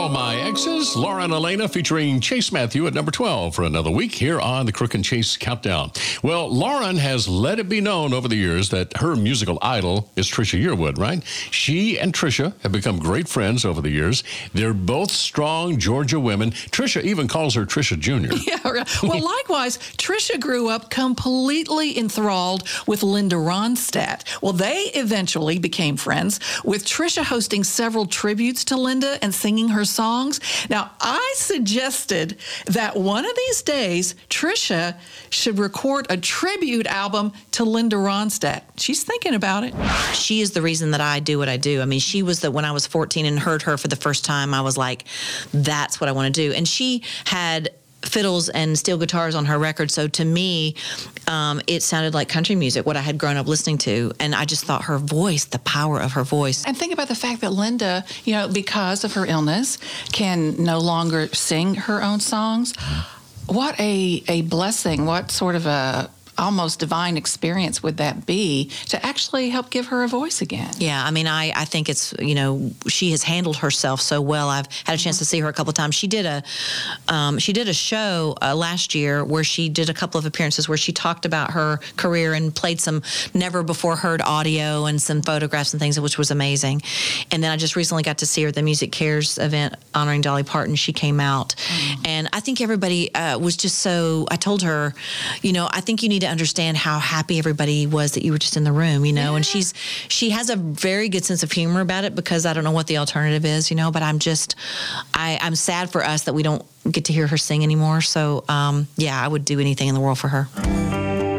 My Exes, Laura and Elena featuring Chase Matthew at number 12 for another week here on the Crook and Chase Countdown. Well, Lauren has let it be known over the years that her musical idol is Trisha Yearwood, right? She and Trisha have become great friends over the years. They're both strong Georgia women. Trisha even calls her Trisha Jr. Yeah, right. Well, likewise, Trisha grew up completely enthralled with Linda Ronstadt. Well, they eventually became friends, with Trisha hosting several tributes to Linda and singing her songs. Now, I suggested that one of these days, Trisha should record a tribute album to Linda Ronstadt. She's thinking about it. She is the reason that I do what I do. I mean, she was when I was 14 and heard her for the first time, I was like, that's what I want to do. And she had fiddles and steel guitars on her record, so to me, it sounded like country music, what I had grown up listening to, and I just thought her voice, the power of her voice. And think about the fact that Linda, because of her illness, can no longer sing her own songs. What a blessing, what sort of a almost divine experience would that be to actually help give her a voice again? Yeah, I mean, I think it's, she has handled herself so well. I've had a chance to see her a couple of times. She did a show last year where she did a couple of appearances where she talked about her career and played some never before heard audio and some photographs and things, which was amazing. And then I just recently got to see her at the Music Cares event honoring Dolly Parton. She came out, and I think everybody was just so. I told her, I think you need to understand how happy everybody was that you were just in the room, Yeah. And she has a very good sense of humor about it, because I don't know what the alternative is, but I'm sad for us that we don't get to hear her sing anymore. So, I would do anything in the world for her.